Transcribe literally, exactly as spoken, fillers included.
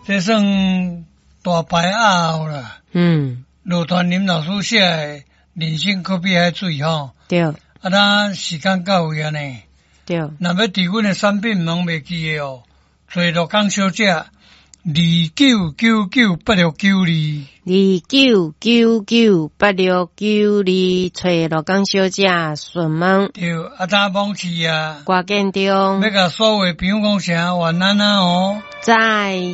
这算大牌后啦。 嗯， 罗传林老师写的人生可比海水吼。 对。 啊，咱时间到位啊呢。 对。 若要伫阮的产品毋通袂记的哦，找罗江小姐二九九九八六九二。 二九九九八六九二，找罗江小姐询问。 对，啊，早忘去啊。 挂建中。 要甲所有朋友讲声晚安啊哦。 再